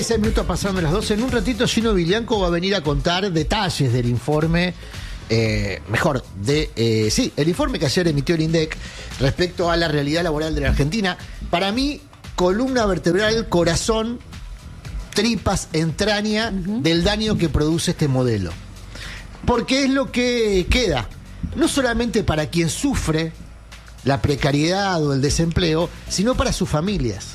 6 minutos pasando las 12. En un ratito Gino Vilianco va a venir a contar detalles del informe, el informe que ayer emitió el INDEC respecto a la realidad laboral de la Argentina. Para mí, columna vertebral, corazón, tripas, entraña del daño que produce este modelo. Porque es lo que queda, no solamente para quien sufre la precariedad o el desempleo, sino para sus familias.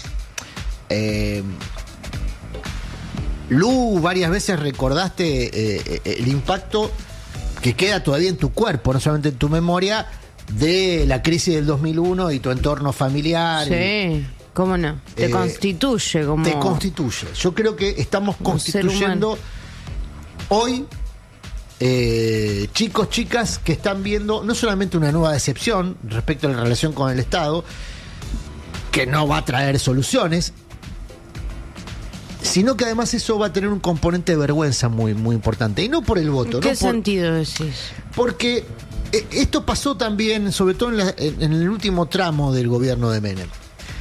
Lu, varias veces recordaste el impacto que queda todavía en tu cuerpo, no solamente en tu memoria, de la crisis del 2001 y tu entorno familiar. Sí, cómo no. Te constituye como... Te constituye. Yo creo que estamos constituyendo hoy chicos, chicas que están viendo no solamente una nueva decepción respecto a la relación con el Estado, que no va a traer soluciones, sino que además eso va a tener un componente de vergüenza muy, muy importante. Y no por el voto. ¿En qué sentido decís? Porque esto pasó también, sobre todo en el último tramo del gobierno de Menem.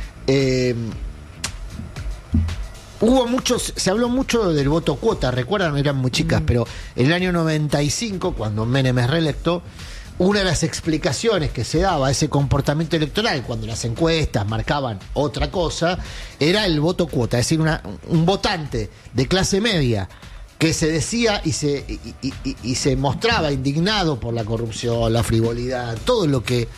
Se habló mucho del voto cuota, recuerdan, eran muy chicas, pero en el año 95, cuando Menem es reelecto, una de las explicaciones que se daba a ese comportamiento electoral, cuando las encuestas marcaban otra cosa, era el voto cuota, es decir, un votante de clase media que se decía y se mostraba indignado por la corrupción, la frivolidad, todo lo que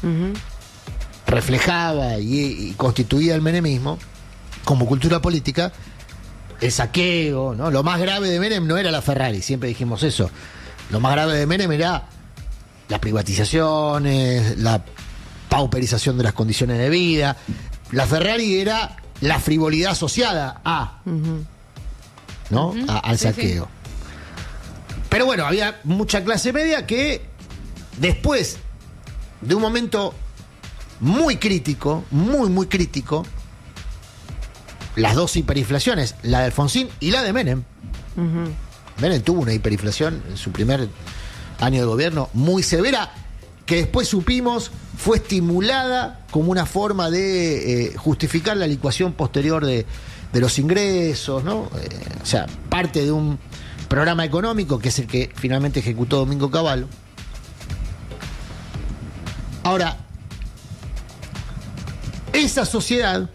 reflejaba y constituía el menemismo como cultura política, el saqueo, ¿no? Lo más grave de Menem no era la Ferrari, siempre dijimos eso. Lo más grave de Menem era las privatizaciones, la pauperización de las condiciones de vida. La Ferrari era la frivolidad asociada a, ¿no? Al saqueo. Sí. Pero bueno, había mucha clase media que después de un momento muy crítico, muy crítico, las dos hiperinflaciones, la de Alfonsín y la de Menem. Menem tuvo una hiperinflación en su primer año de gobierno muy severa, que después supimos fue estimulada como una forma de justificar la licuación posterior de los ingresos, ¿no? O sea, parte de un programa económico que es el que finalmente ejecutó Domingo Cavallo. Ahora, esa sociedad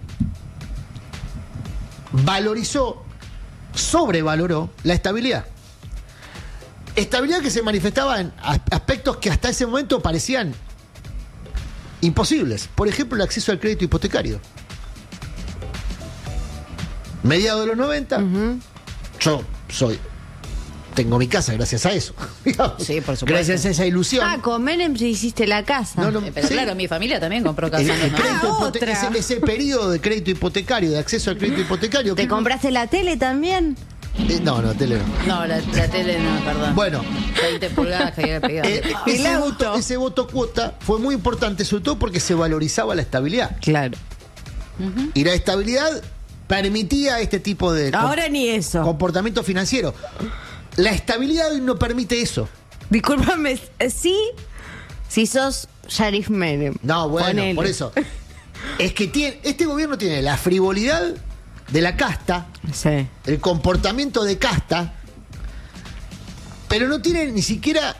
sobrevaloró la estabilidad. Estabilidad que se manifestaba en aspectos que hasta ese momento parecían imposibles. Por ejemplo, el acceso al crédito hipotecario. Mediados de los 90, tengo mi casa gracias a eso. Sí, por supuesto. Gracias a esa ilusión. Con Menem se hiciste la casa. Pero sí, claro, mi familia también compró casa. Ese periodo de crédito hipotecario, de acceso al crédito hipotecario. ¿Te compraste la tele también? No, tele no. No, la tele no, perdón. Bueno. 20 pulgadas que había pegado. Ese voto cuota fue muy importante, sobre todo porque se valorizaba la estabilidad. Claro. Y la estabilidad permitía este tipo de ahora ni eso. Comportamiento financiero. La estabilidad hoy no permite eso. Discúlpame, sí, si sos Sharif Menem. No, bueno, ponele. Por eso. Es que este gobierno tiene la frivolidad de la casta, sí, el comportamiento de casta, pero no tiene ni siquiera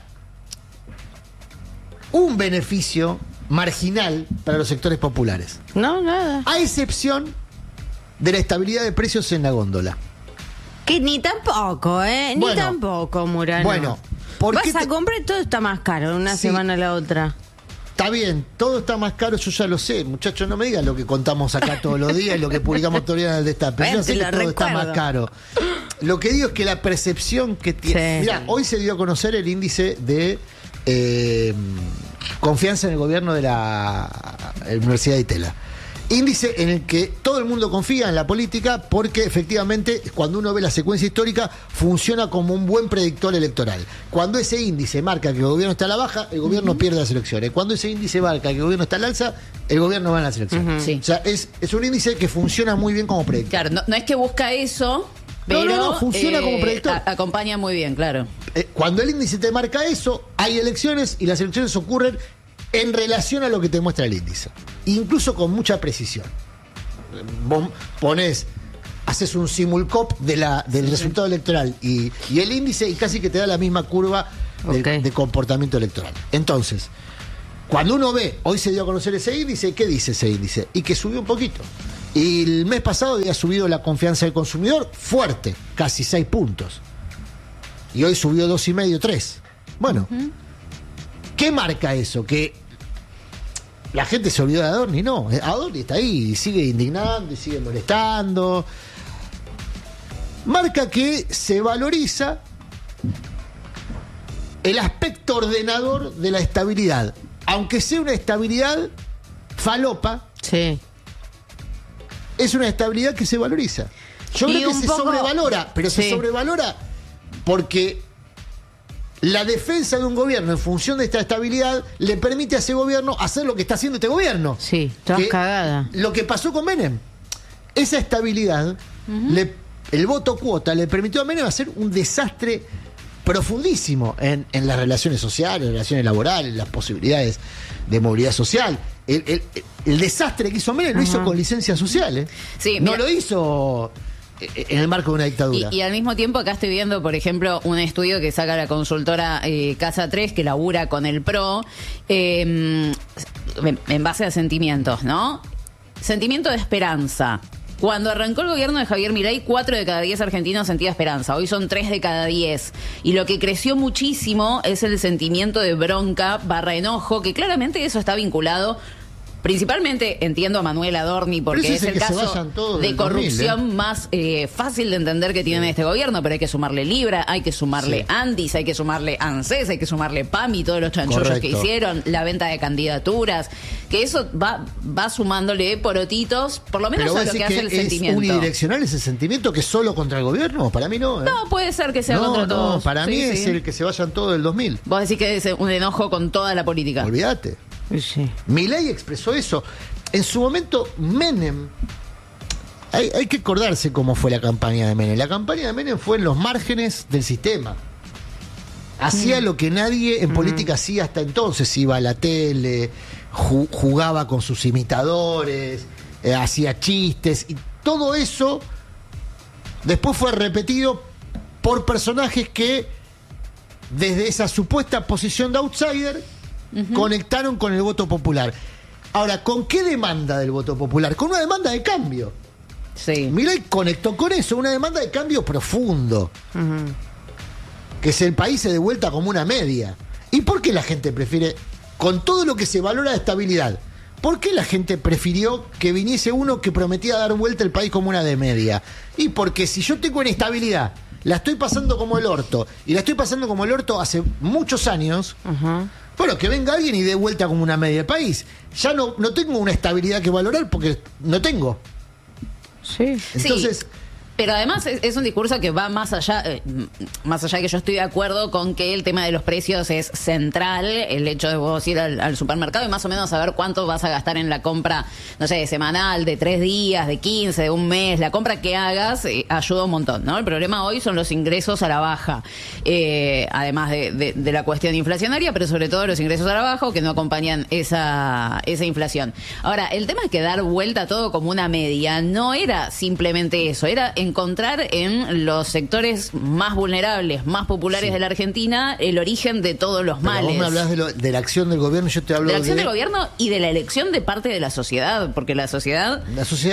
un beneficio marginal para los sectores populares. No, nada. A excepción de la estabilidad de precios en la góndola. Que ni tampoco, ni tampoco, Murano. Bueno, ¿por qué vas a comprar y todo está más caro de una semana a la otra? Está bien, todo está más caro, yo ya lo sé, muchachos, no me digan lo que contamos acá todos los días y lo que publicamos todos los días en el Destape. Yo sé que todo está más caro. Lo que digo es que la percepción que tiene... Sí. Mirá, hoy se dio a conocer el índice de confianza en el gobierno de la Universidad de Itela. Índice en el que todo el mundo confía en la política porque efectivamente cuando uno ve la secuencia histórica funciona como un buen predictor electoral. Cuando ese índice marca que el gobierno está a la baja, el gobierno pierde las elecciones. Cuando ese índice marca que el gobierno está al alza, el gobierno va a las elecciones. Sí. O sea, es un índice que funciona muy bien como predictor. Claro, no es que busca eso, pero no, funciona como predictor. Acompaña muy bien, claro. Cuando el índice te marca eso, hay elecciones y las elecciones ocurren en relación a lo que te muestra el índice. Incluso con mucha precisión. Vos ponés haces un simulcop del resultado electoral y el índice, y casi que te da la misma curva de comportamiento electoral. Entonces, cuando uno ve, hoy se dio a conocer ese índice, ¿qué dice ese índice? Y que subió un poquito. Y el mes pasado había subido la confianza del consumidor fuerte, casi 6 puntos. Y hoy subió 2,5, 3. Bueno, ¿qué marca eso? Que la gente se olvidó de Adorni. No, Adorni está ahí y sigue indignando y sigue molestando. Marca que se valoriza el aspecto ordenador de la estabilidad, aunque sea una estabilidad falopa. Sí. Es una estabilidad que se valoriza. Yo creo que se sobrevalora, pero se sobrevalora porque la defensa de un gobierno en función de esta estabilidad le permite a ese gobierno hacer lo que está haciendo este gobierno. Sí, todas cagadas. Lo que pasó con Menem. Esa estabilidad, el voto cuota, le permitió a Menem hacer un desastre profundísimo en las relaciones sociales, las relaciones laborales, las posibilidades de movilidad social. El desastre que hizo Menem lo hizo con licencias sociales. Sí, no lo hizo en el marco de una dictadura. Y al mismo tiempo acá estoy viendo, por ejemplo, un estudio que saca la consultora Casa 3, que labura con el PRO, en base a sentimientos, ¿no? Sentimiento de esperanza. Cuando arrancó el gobierno de Javier Milei, 4 de cada 10 argentinos sentía esperanza. Hoy son 3 de cada 10. Y lo que creció muchísimo es el sentimiento de bronca / enojo, que claramente eso está vinculado. Principalmente entiendo a Manuel Adorni porque es el caso de corrupción más fácil de entender que tiene este gobierno, pero hay que sumarle Libra, hay que sumarle Andis, hay que sumarle ANSES, hay que sumarle PAMI, todos los chanchullos que hicieron, la venta de candidaturas, que eso va sumándole porotitos, por lo menos a lo que hace el sentimiento. ¿Es unidireccional ese sentimiento que es solo contra el gobierno? Para mí no. No, puede ser que sea contra todos. No, para mí es el que se vayan todos del 2000. Vos decís que es un enojo con toda la política. Olvídate. Sí. Milei expresó eso. En su momento, Menem, hay que acordarse cómo fue la campaña de Menem. La campaña de Menem fue en los márgenes del sistema. Hacía lo que nadie en política hacía hasta entonces. Iba a la tele, jugaba con sus imitadores, hacía chistes. Y todo eso después fue repetido por personajes que, desde esa supuesta posición de outsider, conectaron con el voto popular. Ahora, ¿con qué demanda del voto popular? Con una demanda de cambio. Sí. Milei conectó con eso, una demanda de cambio profundo. Que es el país se dé vuelta como una media. ¿Y por qué la gente prefiere, con todo lo que se valora de estabilidad, por qué la gente prefirió que viniese uno que prometía dar vuelta el país como una de media? Y porque si yo tengo inestabilidad, la estoy pasando como el orto, y la estoy pasando como el orto hace muchos años, bueno, que venga alguien y dé vuelta como una media del país. Ya no tengo una estabilidad que valorar porque no tengo. Sí. Entonces... Sí. Pero además es un discurso que va más allá de que yo estoy de acuerdo con que el tema de los precios es central, el hecho de vos ir al supermercado y más o menos saber cuánto vas a gastar en la compra, no sé, semanal, de 3 días, de 15, de un mes, la compra que hagas ayuda un montón, ¿no? El problema hoy son los ingresos a la baja, además de la cuestión inflacionaria, pero sobre todo los ingresos a la baja que no acompañan esa inflación. Ahora, el tema es que dar vuelta todo como una media no era simplemente eso, era encontrar en los sectores más vulnerables, más populares de la Argentina, el origen de todos los males. Vos me hablás de la acción del gobierno, yo te hablo de la acción del gobierno y de la elección de parte de la sociedad, porque la sociedad...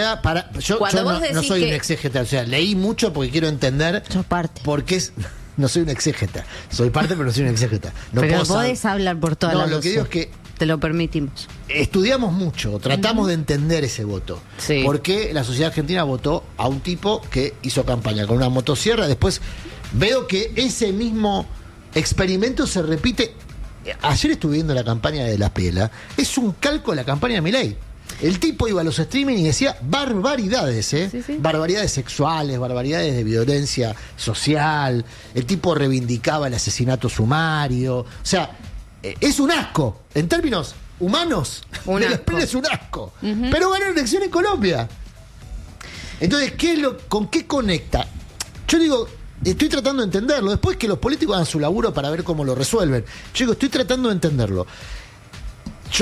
Yo no soy un exégeta, o sea, leí mucho porque quiero entender... Sos parte. Porque es... No soy un exégeta, soy parte pero no soy un exégeta. No pero podés hablar por toda la lo que digo es que... Te lo permitimos. Estudiamos mucho, tratamos de entender ese voto. Sí. Porque la sociedad argentina votó a un tipo que hizo campaña con una motosierra. Después veo que ese mismo experimento se repite. Ayer estuve viendo la campaña de Las Pielas. Es un calco de la campaña de Milei. El tipo iba a los streaming y decía barbaridades, Sí. barbaridades sexuales, barbaridades de violencia social. El tipo reivindicaba el asesinato sumario. O sea, es un asco. En términos humanos, Las Pielas es un asco. Pero ganó la elección en Colombia. Entonces, ¿con qué conecta? Yo digo, estoy tratando de entenderlo. Después que los políticos hagan su laburo para ver cómo lo resuelven. Yo digo, estoy tratando de entenderlo.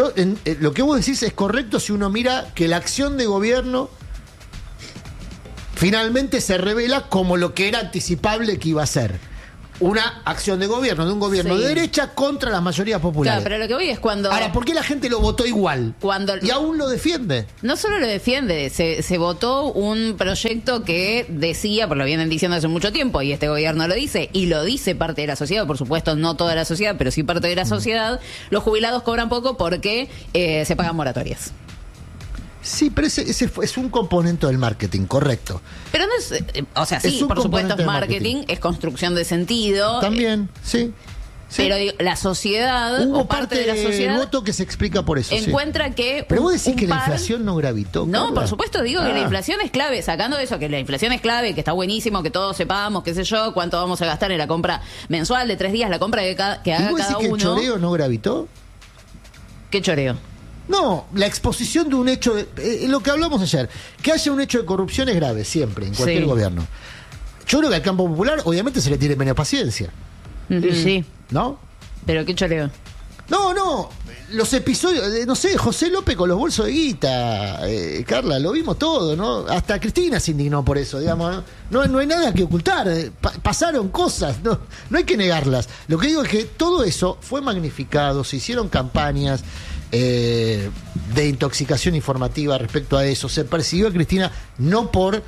Lo que vos decís es correcto si uno mira que la acción de gobierno finalmente se revela como lo que era anticipable que iba a ser. Una acción de gobierno, de un gobierno Sí. de derecha contra las mayorías populares. Claro, pero lo que voy es cuando... Ahora, ¿por qué la gente lo votó igual? Cuando- Y aún lo defiende. No solo lo defiende, se votó un proyecto que decía, por lo vienen diciendo hace mucho tiempo, y este gobierno lo dice, y lo dice parte de la sociedad, por supuesto no toda la sociedad, pero sí parte de la sociedad, los jubilados cobran poco porque se pagan moratorias. Sí, pero ese es un componente del marketing, correcto. Pero no es, o sea, Es sí, un por supuesto componente es de marketing, marketing. es construcción de sentido. También, sí. Sí. Pero digo, la sociedad, Hubo o parte de la del sociedad, voto que se explica por eso. sí. encuentra que... Pero vos un- decís un que la par- inflación no gravitó. No, Carla. por supuesto digo que la inflación es clave, sacando eso, que la inflación es clave, que está buenísimo, que todos sepamos, qué sé yo, cuánto vamos a gastar en la compra mensual de 3 días, la compra que ¿Y haga vos decís cada que el uno. choreo no gravitó? ¿Qué choreo? No, la exposición de un hecho, lo que hablamos ayer, que haya un hecho de corrupción es grave siempre, en cualquier Sí. gobierno. Yo creo que al campo popular obviamente se le tiene menos paciencia, Sí. ¿no? ¿Pero qué choreo? No, los episodios, no sé, José López con los bolsos de guita, Carla, lo vimos todo, ¿no? Hasta Cristina se indignó por eso, digamos, no hay nada que ocultar, pasaron cosas, no hay que negarlas. Lo que digo es que todo eso fue magnificado, se hicieron campañas de intoxicación informativa respecto a eso, se persiguió a Cristina no por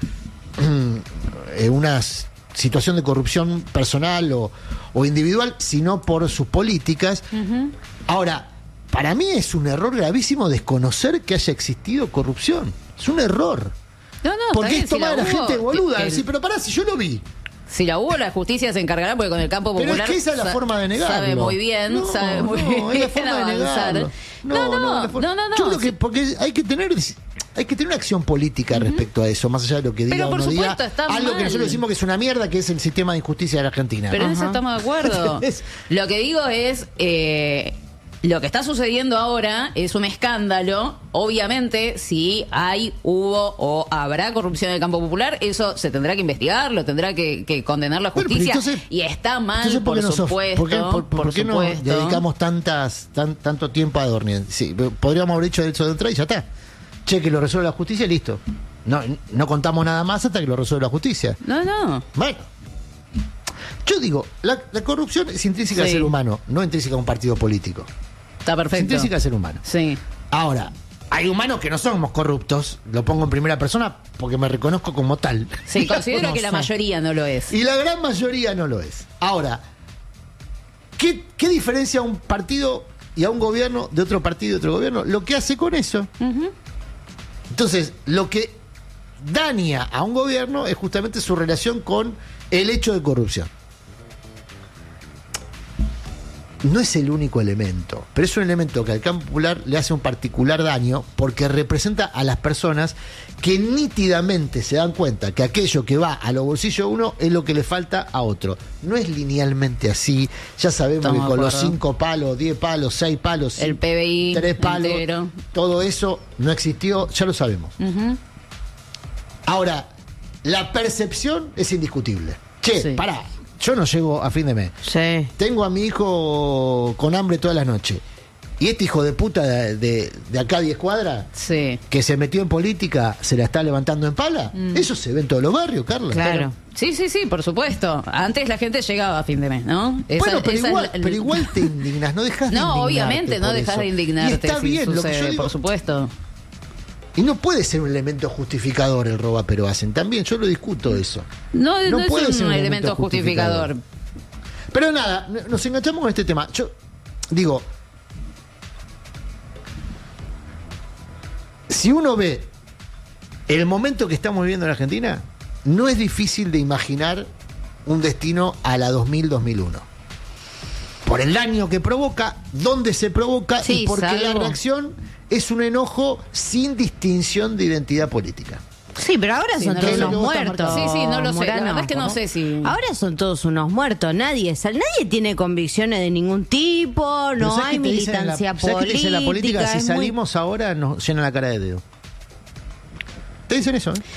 una situación de corrupción personal o individual, sino por sus políticas. Ahora, para mí es un error gravísimo desconocer que haya existido corrupción. Es un error. No, Porque está es bien, tomar a la hubo, gente boluda. el- Decir, pero pará, si yo lo vi. Si la hubo, la justicia se encargará, porque con el campo Pero popular... es que esa es la forma de negarlo. Sabe muy bien, No, sabe muy no, bien es la forma de avanzar. negarlo. No. Yo creo que porque hay que tener una acción política respecto a eso, más allá de lo que diga Pero o por no diga. supuesto, está Algo que mal. nosotros decimos que es una mierda, que es el sistema de injusticia de la Argentina. Pero en eso Ajá. estamos de acuerdo. ¿Entendés? Lo que digo es, lo que está sucediendo ahora es un escándalo. Obviamente, si hubo o habrá corrupción en el campo popular, eso se tendrá que investigar, lo tendrá que condenar la Bueno, pero justicia. entonces- Y está mal, Entonces, por supuesto. ¿por qué no supuesto. dedicamos tanto tiempo a dormir? Sí, podríamos haber hecho eso de entrada y ya está. Che, que lo resuelve la justicia y listo. No contamos nada más hasta que lo resuelve la justicia. No. Bueno, yo digo, la corrupción es intrínseca al Sí. ser humano, no intrínseca a un partido político. Está Es perfecto. intrínseca al ser humano. Sí. Ahora, hay humanos que no somos corruptos, lo pongo en primera persona porque me reconozco como tal. Sí, considero que la mayoría no lo es. Y la gran mayoría no lo es. Ahora, ¿qué diferencia a un partido y a un gobierno de otro partido y otro gobierno? Lo que hace con eso. Entonces, lo que daña a un gobierno es justamente su relación con el hecho de corrupción. No es el único elemento, pero es un elemento que al campo popular le hace un particular daño porque representa a las personas que nítidamente se dan cuenta que aquello que va a los bolsillos de uno es lo que le falta a otro. No es linealmente así. Ya sabemos Estamos que de con los acuerdo. 5 palos, 10 palos, 6 palos, El PBI 3 palos, entero. todo eso no existió, ya lo sabemos. Ahora, la percepción es indiscutible. Che, Sí. pará, yo no llego a fin de mes. Sí. Tengo a mi hijo con hambre toda la noche. Y este hijo de puta de acá a 10 cuadras, Sí. que se metió en política, se la está levantando en pala. Eso se ve en todos los barrios, Carla. Claro. Sí, por supuesto. Antes la gente llegaba a fin de mes, ¿no? Bueno, pero esa igual, es la- pero igual te indignas, no dejas de indignarte. No, obviamente, no por dejas eso. de indignarte. Y está si bien, lo que sucede, yo digo, por supuesto. y no puede ser un elemento justificador el roba pero hacen. También yo lo discuto eso. No puede es ser un elemento justificador. Pero nada, nos enganchamos con este tema. Yo digo, si uno ve el momento que estamos viviendo en Argentina, no es difícil de imaginar un destino a la 2000-2001. Por el daño que provoca, dónde se provoca Sí, y porque la salvo. reacción es un enojo sin distinción de identidad política. Sí, pero ahora Sí, son no todos lo sé. unos Vos estás muertos. marcando. Sí, no lo sé. La Morano. verdad es que no sé si... Ahora son todos unos muertos. Nadie tiene convicciones de ningún tipo, Pero no ¿sabes hay qué te dicen en la- militancia ¿sabes qué te dicen en la política? Si es muy- salimos ahora nos llenan la cara de dedo. Te dicen eso, ¿eh?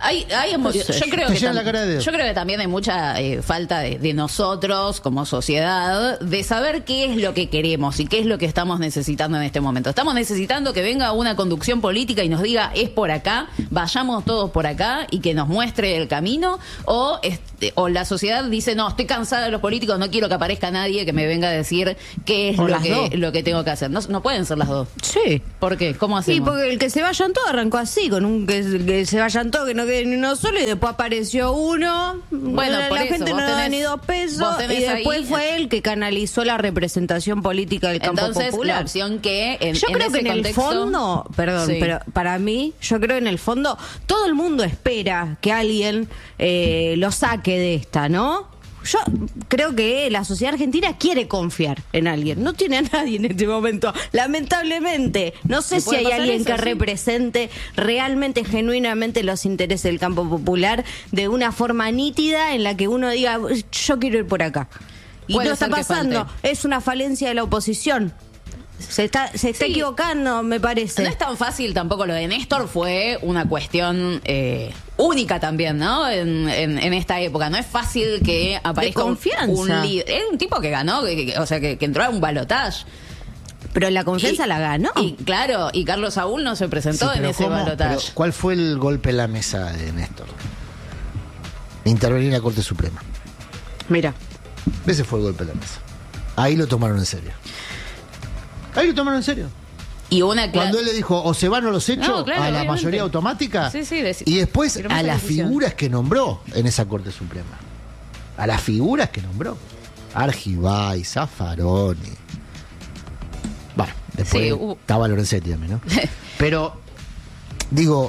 Yo creo Te que llenan la cara de dedo. yo creo que también hay mucha falta de nosotros como sociedad de saber qué es lo que queremos y qué es lo que estamos necesitando en este momento. Estamos necesitando que venga una conducción política y nos diga es por acá, vayamos todos por acá y que nos muestre el camino, o la sociedad dice no, estoy cansada de los políticos, no quiero que aparezca nadie que me venga a decir qué es lo que tengo que hacer. No pueden ser las dos. Sí. ¿Por qué? ¿Cómo hacemos? Sí, porque el que se vayan todos arrancó así, con un que se vayan todos, que no quede ni uno solo, y después apareció uno. Bueno, por la eso, gente vos no da tenés- ni 2 pesos, vos tenés y después ahí- fue él que canalizó la representación política del campo Entonces, popular. la opción que Yo creo que ese en el contexto- fondo, perdón, Sí. pero para mí, yo creo en el fondo, todo el mundo espera que alguien lo saque de esta, ¿no? Yo creo que la sociedad argentina quiere confiar en alguien. No tiene a nadie en este momento, lamentablemente. No sé ¿Y si puede hay pasar alguien eso, que sí? represente realmente, genuinamente los intereses del campo popular de una forma nítida en la que uno diga, yo quiero ir por acá. Y Puede no está ser que pasando, falte. es una falencia de la oposición. Se está Sí. equivocando, me parece. No es tan fácil tampoco lo de Néstor, fue una cuestión única también, ¿no? En esta época. No es fácil que aparezca confianza. un líder. Es un tipo que ganó, o sea, que entró a un balotaje. Pero la confianza la ganó. Y claro, y Carlos Saúl no se presentó Sí, en pero ese ¿cómo? balotaje. Pero, ¿cuál fue el golpe en la mesa de Néstor? Intervenir en la Corte Suprema. Mira. Ese fue el golpe en la mesa. Ahí lo tomaron en serio. Ahí lo tomaron en serio. Y una Cuando él le dijo, o se van o los echo, No, claro, a la obviamente. mayoría automática, Sí, sí, y después firmó a esa las decisión. figuras que nombró en esa Corte Suprema. A las figuras que nombró. Argibay, Zaffaroni. Bueno, después Sí, estaba Lorenzetti también, ¿no? Pero, digo,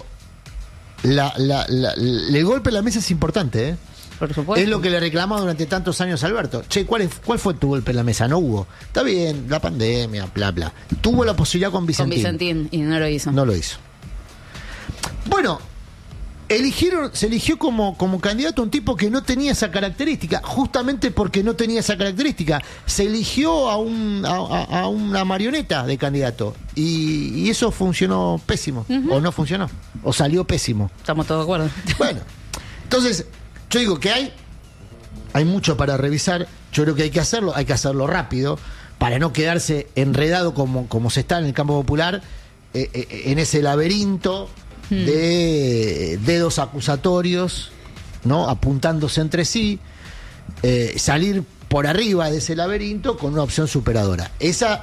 el golpe en la mesa es importante, ¿eh? Por supuesto. Es lo que le reclamaba durante tantos años a Alberto. Che, ¿cuál fue tu golpe en la mesa? No hubo. Está bien, la pandemia, bla, bla. Tuvo la posibilidad con Con Vicentín. Vicentín, y no lo hizo. No lo hizo. Bueno, se eligió como candidato a un tipo que no tenía esa característica, justamente porque no tenía esa característica. Se eligió a una marioneta de candidato y eso funcionó pésimo, o no funcionó, o salió pésimo. Estamos todos de acuerdo. Bueno, entonces, yo digo que hay mucho para revisar. Yo creo que hay que hacerlo rápido, para no quedarse enredado como se está en el campo popular, en ese laberinto de dedos acusatorios, ¿no? Apuntándose entre sí, salir por arriba de ese laberinto con una opción superadora. Ese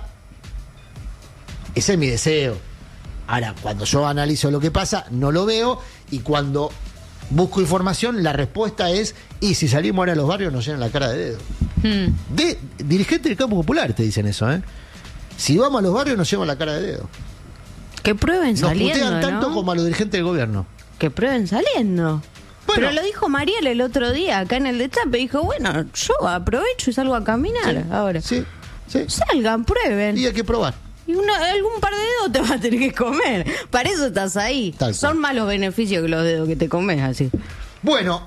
es mi deseo. Ahora, cuando yo analizo lo que pasa, no lo veo, y cuando busco información, la respuesta es, y si salimos ahora a los barrios nos llenan la cara de dedo. De dirigentes del campo popular te dicen eso, ¿eh? Si vamos a los barrios nos llevan la cara de dedo. Que prueben Nos saliendo, putean tanto ¿no? como a los dirigentes del gobierno. Que prueben saliendo. Bueno. Pero lo dijo Mariel el otro día acá en el destape. Dijo, bueno, yo aprovecho y salgo a caminar ahora. Sí, sí. Salgan, prueben. Y hay que probar. Y algún par de dedos te vas a tener que comer. Para eso estás ahí. Tal cual. Son más los beneficios que los dedos que te comes así. Bueno,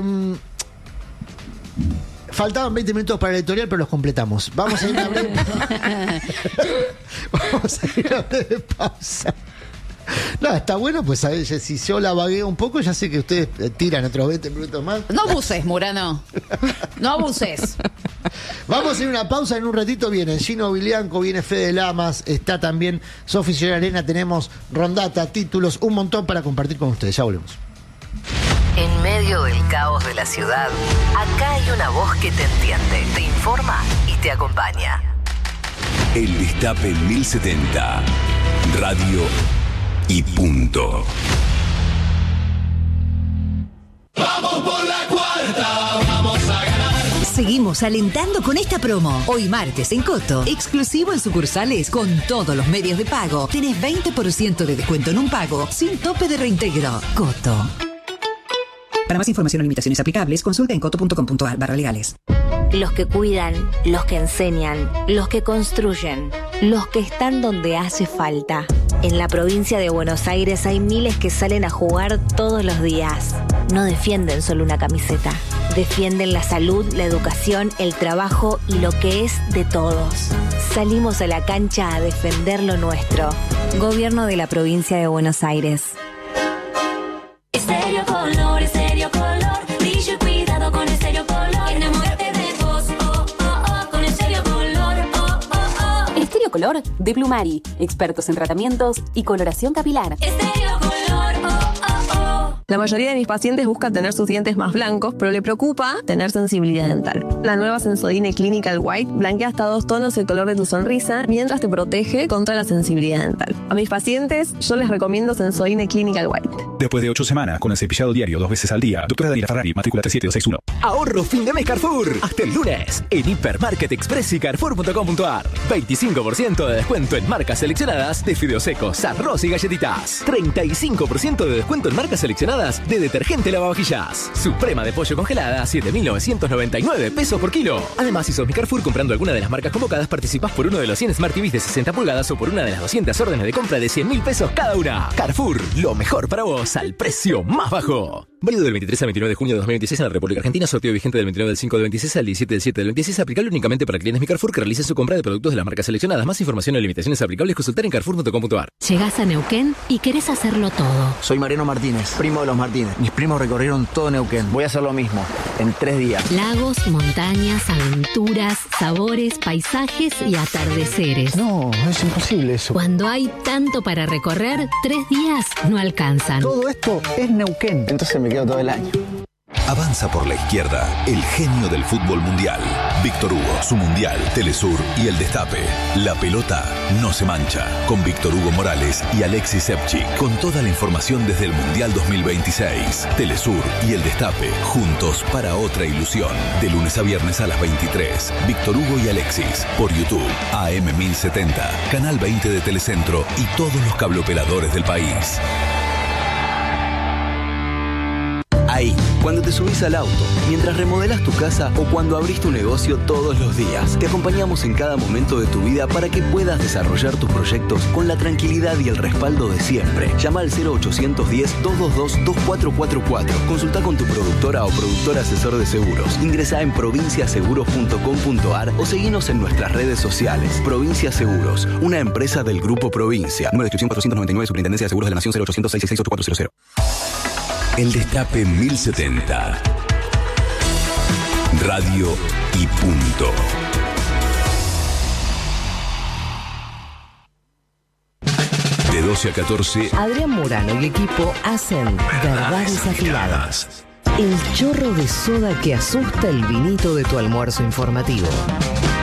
faltaban 20 minutos para el editorial, pero los completamos. Vamos a ir a una breve Vamos a ir a una breve pausa. No, está bueno, pues a ver, si yo la vagueo un poco, ya sé que ustedes tiran otros 20 minutos más. No abuses, Murano. No abuses. Vamos a ir a una pausa, en un ratito viene Gino Bilianco, viene Fede Lamas, está también Sofi Señora Arena, tenemos rondata, títulos, un montón para compartir con ustedes. Ya volvemos. En medio del caos de la ciudad, acá hay una voz que te entiende, te informa y te acompaña. El Destape 1070. Radio y punto. Seguimos alentando con esta promo. Hoy martes en Coto, exclusivo en sucursales con todos los medios de pago. Tenés 20% de descuento en un pago sin tope de reintegro. Coto. Para más información o limitaciones aplicables, consulta en coto.com.ar/legales. Los que cuidan, los que enseñan, los que construyen, los que están donde hace falta. En la provincia de Buenos Aires hay miles que salen a jugar todos los días. No defienden solo una camiseta. Defienden la salud, la educación, el trabajo y lo que es de todos. Salimos a la cancha a defender lo nuestro. Gobierno de la provincia de Buenos Aires. Estéreo con Color de Plumari, expertos en tratamientos y coloración capilar. Estéreo Color, oh, oh, oh. La mayoría de mis pacientes buscan tener sus dientes más blancos, pero le preocupa tener sensibilidad dental. La nueva Sensodyne Clinical White blanquea hasta 2 tonos el color de tu sonrisa mientras te protege contra la sensibilidad dental. A mis pacientes yo les recomiendo Sensodyne Clinical White. Después de 8 semanas con el cepillado diario 2 veces al día, doctora Daniela Ferrari, matrícula 37261. Ahorro fin de mes Carrefour. Hasta el lunes en Hipermarket Express y Carrefour.com.ar. 25% de descuento en marcas seleccionadas de fideos secos, arroz y galletitas. 35% de descuento en marcas seleccionadas de detergente lavavajillas. Suprema de pollo congelada, 7.999 pesos por kilo. Además, si sos mi Carrefour comprando alguna de las marcas convocadas, participás por uno de los 100 Smart TVs de 60 pulgadas o por una de las 200 órdenes de compra de 100.000 pesos cada una. Carrefour, lo mejor para vos al precio más bajo. Válido del 23 al 29 de junio de 2026 en la República Argentina. Sorteo vigente del 29 del 5 del 26 al 17 del 7 del 26. Aplicable únicamente para clientes Mi Carrefour que realicen su compra de productos de las marcas seleccionadas. Más información y limitaciones aplicables consultar en carrefour.com.ar. Llegás a Neuquén y querés hacerlo todo. Soy Mariano Martínez, primo de los Martínez. Mis primos recorrieron todo Neuquén. Voy a hacer lo mismo, en 3 días. Lagos, montañas, aventuras, sabores, paisajes y atardeceres. No, es imposible eso. Cuando hay tanto para recorrer, 3 días no alcanzan. Todo esto es Neuquén. Entonces me quedo todo el año. Avanza por la izquierda el genio del fútbol mundial. Víctor Hugo, su mundial, Telesur y el Destape. La pelota no se mancha. Con Víctor Hugo Morales y Alexis Sepchik. Con toda la información desde el Mundial 2026. Telesur y el Destape. Juntos para otra ilusión. De lunes a viernes a las 23. Víctor Hugo y Alexis. Por YouTube. AM 1070. Canal 20 de Telecentro y todos los cableoperadores del país. Ahí, cuando te subís al auto, mientras remodelas tu casa o cuando abrís tu negocio todos los días. Te acompañamos en cada momento de tu vida para que puedas desarrollar tus proyectos con la tranquilidad y el respaldo de siempre. Llama al 0810-222-2444. Consulta con tu productora o productor asesor de seguros. Ingresa en provinciaseguros.com.ar o seguinos en nuestras redes sociales. Provincia Seguros, una empresa del Grupo Provincia. Número de inscripción 499, Superintendencia de Seguros de la Nación 0800-666-8400. El Destape 1070. Radio y punto. De 12 a 14. Adrián Murano y equipo hacen Verdades Afiladas. El chorro de soda que asusta el vinito de tu almuerzo informativo.